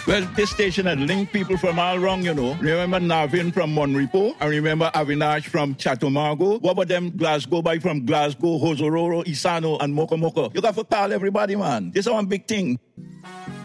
Well, this station had linked people from all around, you know. Remember Navin from Monrepo? I remember Avinash from Chatumago. What about them Glasgow boy from Glasgow, Hosororo, Isano, and Mokomoko? You got to call everybody, man. This is one big thing.